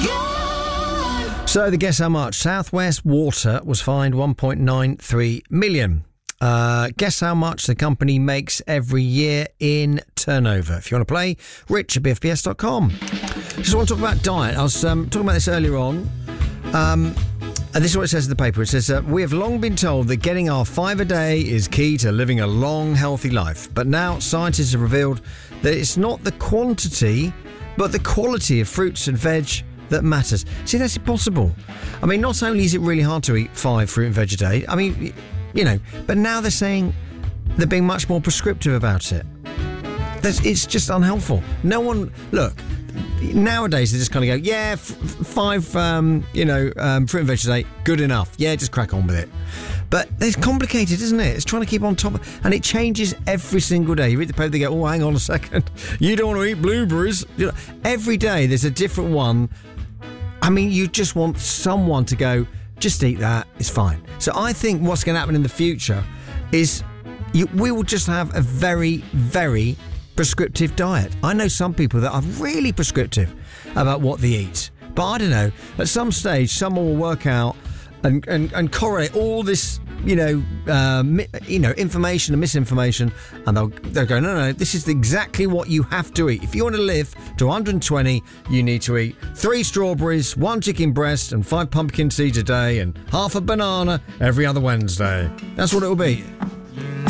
So the guess how much? Southwest Water was fined 1.93 million. Guess how much the company makes every year in turnover. If you want to play, rich at bfbs.com. Just want to talk about diet. I was talking about this earlier on. And this is what it says in the paper. It says, we have long been told that getting our 5 a day is key to living a long, healthy life. But now scientists have revealed that it's not the quantity, but the quality of fruits and veg that matters. See, that's impossible. I mean, not only is it really hard to eat 5 fruit and veg a day, I mean, you know, but now they're saying they're being much more prescriptive about it. It's just unhelpful. No one, look, nowadays they just kind of go, yeah, 5, fruit and veg a day, good enough. Yeah, just crack on with it. But it's complicated, isn't it? It's trying to keep on top of, and it changes every single day. You read the paper, they go, oh, hang on a second, you don't want to eat blueberries. You know, every day there's a different one. I mean, you just want someone to go, just eat that, it's fine. So I think what's going to happen in the future is we will just have a very, very prescriptive diet. I know some people that are really prescriptive about what they eat. But I don't know, at some stage, someone will work out and correlate all this, information and misinformation, and they'll go, no, this is exactly what you have to eat. If you want to live to 120, you need to eat 3 strawberries, 1 chicken breast, and 5 pumpkin seeds a day, and half a banana every other Wednesday. That's what it will be.